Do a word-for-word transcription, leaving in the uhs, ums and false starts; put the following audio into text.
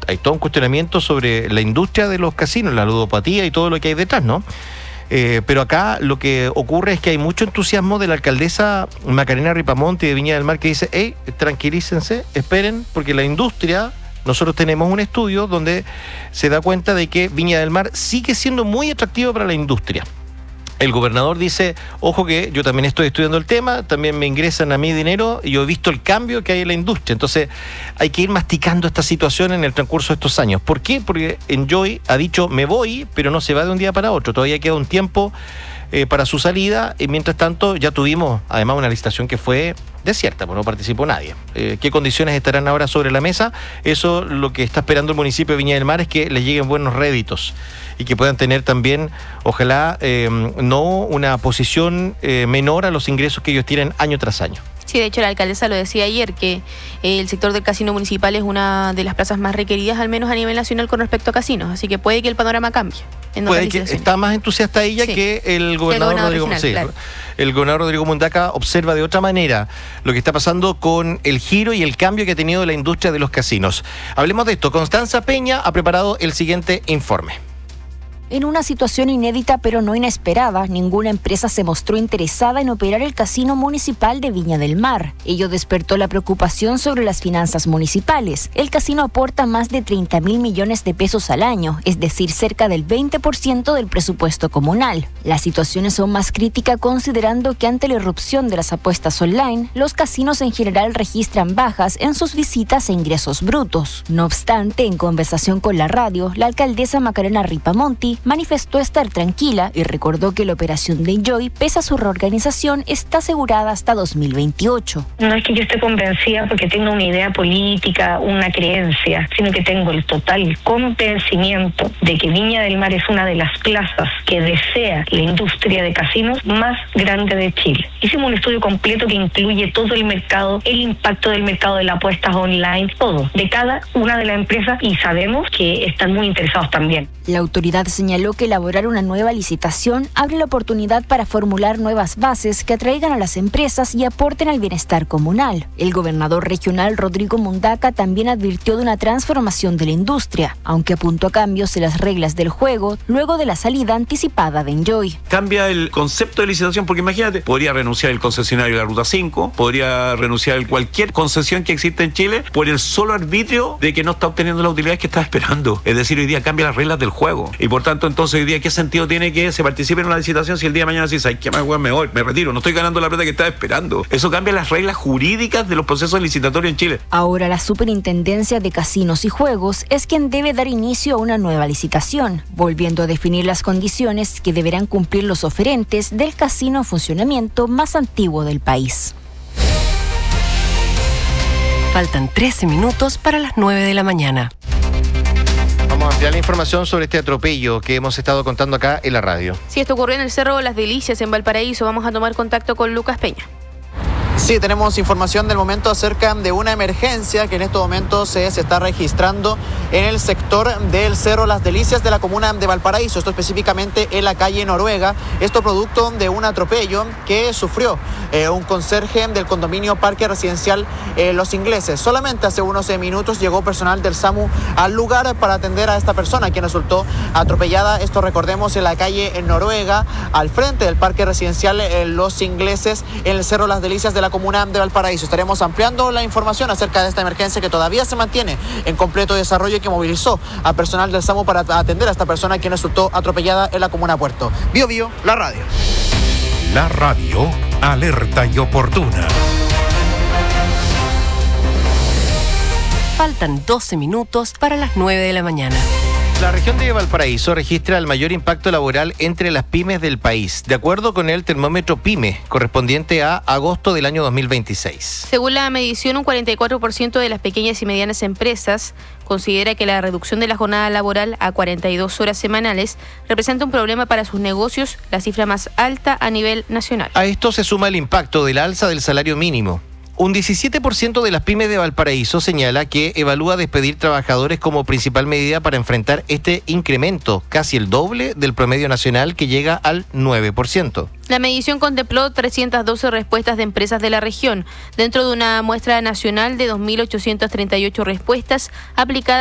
hay todo un cuestionamiento sobre la industria de los casinos, la ludopatía y todo lo que hay detrás, ¿no? Eh, pero acá lo que ocurre es que hay mucho entusiasmo de la alcaldesa Macarena Ripamonti de Viña del Mar, que dice, hey, tranquilícense, esperen, porque la industria, nosotros tenemos un estudio donde se da cuenta de que Viña del Mar sigue siendo muy atractivo para la industria. El gobernador dice, ojo que yo también estoy estudiando el tema, también me ingresan a mí dinero y yo he visto el cambio que hay en la industria. Entonces hay que ir masticando esta situación en el transcurso de estos años. ¿Por qué? Porque Enjoy ha dicho, me voy, pero no se va de un día para otro. Todavía queda un tiempo eh, para su salida y mientras tanto ya tuvimos además una licitación que fue desierta, pues no participó nadie. Eh, ¿Qué condiciones estarán ahora sobre la mesa? Eso lo que está esperando el municipio de Viña del Mar es que les lleguen buenos réditos y que puedan tener también, ojalá, eh, no una posición eh, menor a los ingresos que ellos tienen año tras año. Sí, de hecho la alcaldesa lo decía ayer, que el sector del casino municipal es una de las plazas más requeridas, al menos a nivel nacional, con respecto a casinos, así que puede que el panorama cambie. Puede que está más entusiasta ella sí. que el gobernador, el gobernador Rodrigo, sí, claro. El gobernador Rodrigo Mundaca observa de otra manera lo que está pasando con el giro y el cambio que ha tenido la industria de los casinos. Hablemos de esto. Constanza Peña ha preparado el siguiente informe. En una situación inédita pero no inesperada, ninguna empresa se mostró interesada en operar el casino municipal de Viña del Mar. Ello despertó la preocupación sobre las finanzas municipales. El casino aporta más de treinta mil millones de pesos al año, es decir, cerca del veinte por ciento del presupuesto comunal. La situación es aún más crítica considerando que ante la irrupción de las apuestas online, los casinos en general registran bajas en sus visitas e ingresos brutos. No obstante, en conversación con la radio, la alcaldesa Macarena Ripamonti manifestó estar tranquila y recordó que la operación de Enjoy, pese a su reorganización, está asegurada hasta dos mil veintiocho. No es que yo esté convencida porque tenga una idea política, una creencia, sino que tengo el total convencimiento de que Viña del Mar es una de las plazas que desea la industria de casinos más grande de Chile. Hicimos un estudio completo que incluye todo el mercado, el impacto del mercado de las apuestas online, todo, de cada una de las empresas, y sabemos que están muy interesados también. La autoridad señaló que elaborar una nueva licitación abre la oportunidad para formular nuevas bases que atraigan a las empresas y aporten al bienestar comunal. El gobernador regional Rodrigo Mundaca también advirtió de una transformación de la industria, aunque apuntó a cambios en las reglas del juego luego de la salida anticipada de Enjoy. Cambia el concepto de licitación porque imagínate, podría renunciar el concesionario de la Ruta cinco, podría renunciar cualquier concesión que existe en Chile por el solo arbitrio de que no está obteniendo las utilidades que está esperando. Es decir, hoy día cambia las reglas del juego y por tanto entonces hoy día ¿qué sentido tiene que se participe en una licitación si el día de mañana dices, ay, qué más, me voy, me retiro, no estoy ganando la plata que estaba esperando? Eso cambia las reglas jurídicas de los procesos licitatorios en Chile. Ahora la Superintendencia de Casinos y Juegos es quien debe dar inicio a una nueva licitación, volviendo a definir las condiciones que deberán cumplir los oferentes del casino en funcionamiento más antiguo del país. Faltan trece minutos para las nueve de la mañana. Vamos a ampliar la información sobre este atropello que hemos estado contando acá en la radio. Sí, esto ocurrió en el Cerro Las Delicias, en Valparaíso. Vamos a tomar contacto con Lucas Peña. Sí, tenemos información del momento acerca de una emergencia que en estos momentos se, se está registrando en el sector del Cerro Las Delicias de la comuna de Valparaíso, esto específicamente en la calle Noruega, esto producto de un atropello que sufrió eh, un conserje del condominio Parque Residencial eh, Los Ingleses. Solamente hace unos eh, minutos llegó personal del SAMU al lugar para atender a esta persona quien resultó atropellada, esto recordemos en la calle Noruega, al frente del Parque Residencial eh, Los Ingleses, en el Cerro Las Delicias de la comuna de Valparaíso. Estaremos ampliando la información acerca de esta emergencia que todavía se mantiene en completo desarrollo y que movilizó a personal del SAMU para atender a esta persona quien resultó atropellada en la comuna Puerto. Bio Bio, la radio. La radio, alerta y oportuna. Faltan doce minutos para las nueve de la mañana. La región de Valparaíso registra el mayor impacto laboral entre las pymes del país, de acuerdo con el termómetro PYME, correspondiente a agosto del año dos mil veintiséis. Según la medición, un cuarenta y cuatro por ciento de las pequeñas y medianas empresas considera que la reducción de la jornada laboral a cuarenta y dos horas semanales representa un problema para sus negocios, la cifra más alta a nivel nacional. A esto se suma el impacto del alza del salario mínimo. Un diecisiete por ciento de las pymes de Valparaíso señala que evalúa despedir trabajadores como principal medida para enfrentar este incremento, casi el doble del promedio nacional que llega al nueve por ciento. La medición contempló trescientas doce respuestas de empresas de la región, dentro de una muestra nacional de dos mil ochocientas treinta y ocho respuestas aplicadas